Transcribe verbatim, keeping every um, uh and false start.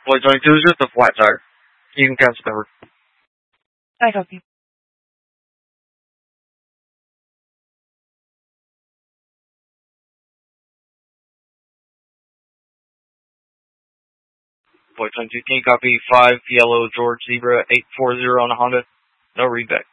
Flight twenty-two is just a flat tire. You can cancel cover. I copy. Flight twenty-two, can you copy five Yellow George Zebra eight four zero on a Honda? No readback.